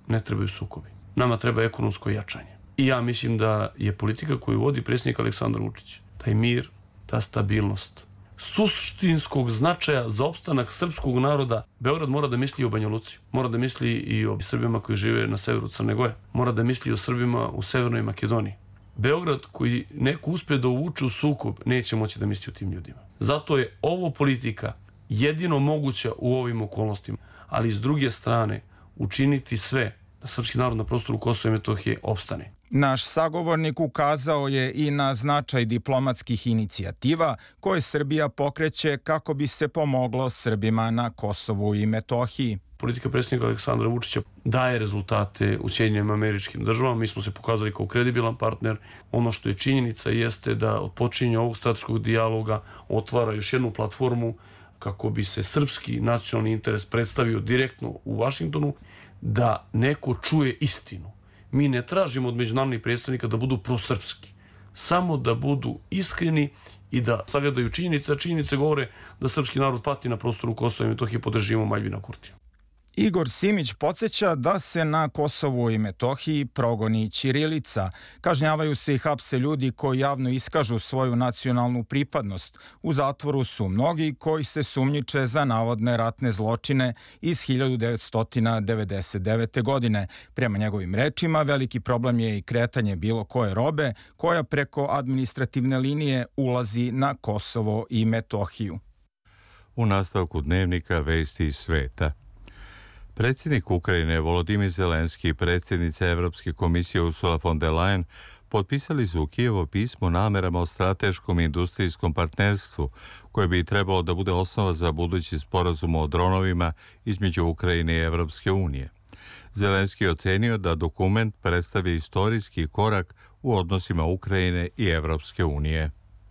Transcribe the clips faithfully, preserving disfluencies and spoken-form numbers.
ne trebaju sukobi. Nama treba ekonomsko jačanje. I ja mislim da je politika koju vodi predsjednik Aleksandar Vučić, taj mir, ta stabilnost, suštinskog značaja za opstanak srpskog naroda. Beograd mora da misli o Banja Luci, mora da misli i o Srbima koji žive na severu Crne Gore, mora da misli o Srbima u Severnoj Makedoniji. Beograd koji neko uspe da uvuče u sukob, neće moći da misli o tim ljudima. Zato je ovo politika jedino moguća u ovim okolnostima, ali s druge strane učiniti sve da srpski narod na prostoru Kosova i Metohije opstane. Naš sagovornik ukazao je i na značaj diplomatskih inicijativa koje Srbija pokreće kako bi se pomoglo Srbima na Kosovu i Metohiji. Politika predsjednika Aleksandra Vučića daje rezultate u Sjedinjenim Američkim Državama. Mi smo se pokazali kao kredibilan partner. Ono što je činjenica jeste da od počinjenja ovog strateškog dijaloga otvara još jednu platformu kako bi se srpski nacionalni interes predstavio direktno u Vašingtonu, da neko čuje istinu. Mi ne tražimo od međunarodnih predstavnika da budu prosrpski, samo da budu iskreni i da sagledaju činjenice, a činjenice govore da srpski narod pati na prostoru Kosova i Metohije pod režimom Aljbina Kurtija. Igor Simić podsjeća da se na Kosovu i Metohiji progoni ćirilica. Kažnjavaju se i hapse ljudi koji javno iskažu svoju nacionalnu pripadnost. U zatvoru su mnogi koji se sumnjiče za navodne ratne zločine iz hiljadu devetsto devedeset devete. godine. Prema njegovim rečima, veliki problem je i kretanje bilo koje robe koja preko administrativne linije ulazi na Kosovo i Metohiju. U nastavku dnevnika vesti iz sveta. Predsjednik Ukrajine Volodimir Zelenski i predsjednica Evropske komisije Ursula von der Leyen potpisali su u Kijevu pismo namerama o strateškom i industrijskom partnerstvu koje bi trebalo da bude osnova za budući sporazum o dronovima između Ukrajine i Evropske unije. Zelenski je ocenio da dokument predstavlja istorijski korak u odnosima Ukrajine i Evropske unije.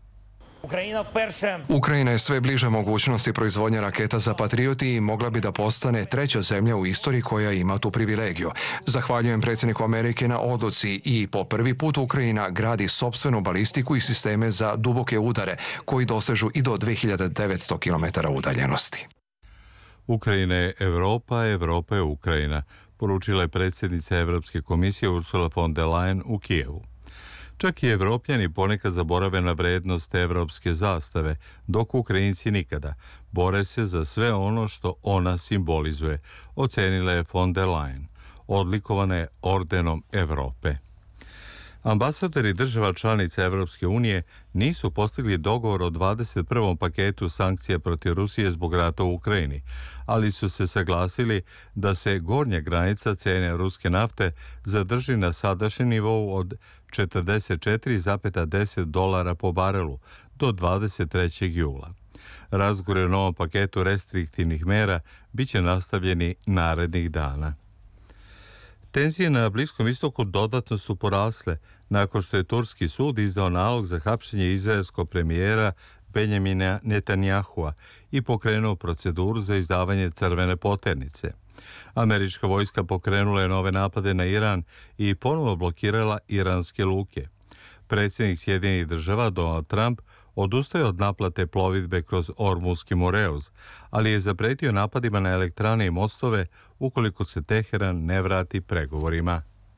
Ukrajina je sve bliža mogućnosti proizvodnje raketa za Patrioti i mogla bi da postane treća zemlja u istoriji koja ima tu privilegiju. Zahvaljujem predsjedniku Amerike na odluci i po prvi put Ukrajina gradi sopstvenu balistiku i sisteme za duboke udare koji dosežu i do dve hiljade devetsto kilometara udaljenosti. Ukrajina je Evropa, Evropa je Ukrajina, poručila je predsjednica Evropske komisije Ursula von der Leyen u Kijevu. Čak i Evropljani ponekad zaborave na vrednost evropske zastave, dok Ukrajinci nikada. Bore se za sve ono što ona simbolizuje, ocenila je von der Leyen. Odlikovana je ordenom Evrope. Ambasadori država članica Evropske unije nisu postigli dogovor o dvadeset prvom paketu sankcija protiv Rusije zbog rata u Ukrajini, ali su se saglasili da se gornja granica cene ruske nafte zadrži na sadašnjem nivou od četrdeset četiri zarez deset dolara po barelu do dvadeset trećeg jula. Razgovori o novom paketu restriktivnih mera biće nastavljeni narednih dana. Tenzije na Bliskom istoku dodatno su porasle nakon što je turski sud izdao nalog za hapšenje izraelskog premijera Benjamina Netanyahua i pokrenuo proceduru za izdavanje crvene poternice. Američka vojska pokrenula je nove napade na Iran i ponovo blokirala iranske luke. Predsjednik Sjedinjenih Država Donald Trump odustaje od naplate plovidbe kroz Ormuzski Moreuz, ali je zapretio napadima na elektrane i mostove ukoliko se Teheran ne vrati pregovorima.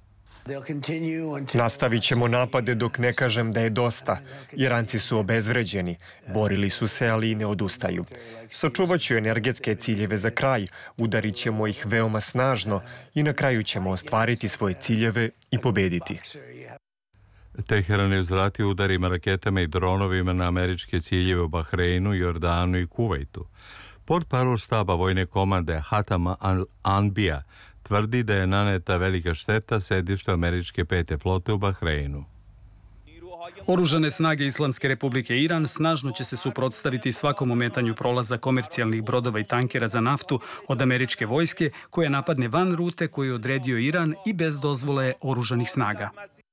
Nastavit ćemo napade dok ne kažem da je dosta. Iranci su obezvređeni. Borili su se, ali ne odustaju. Sačuvat ću energetske ciljeve za kraj. Udarit ćemo ih veoma snažno i na kraju ćemo ostvariti svoje ciljeve i pobediti. Teheran je uzvratio udarima, raketama i dronovima na američke ciljeve u Bahreinu, Jordanu i Kuvajtu. Portparol štaba vojne komande Hatam al-Anbija tvrdi da je naneta velika šteta sedištu američke pete flote u Bahreinu. Oružane snage Islamske republike Iran snažno će se suprotstaviti svakom ometanju prolaza komercijalnih brodova i tankera za naftu od američke vojske koja napadne van rute koju je odredio Iran i bez dozvole oružanih snaga.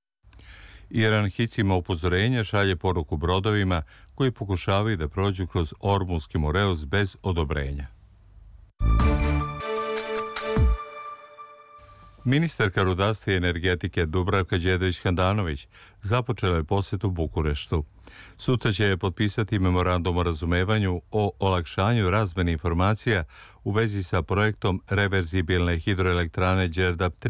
Iran hicima upozorenja šalje poruku brodovima koji pokušavaju da prođu kroz Ormuzski Moreuz bez odobrenja. Ministarka rudarstva i energetike Dubravka Đedović-Handanović započela je posjetu Bukureštu. Sutra će potpisati memorandum o razumevanju o olakšanju razmene informacija u vezi sa projektom reverzibilne hidroelektrane Đerdap tri.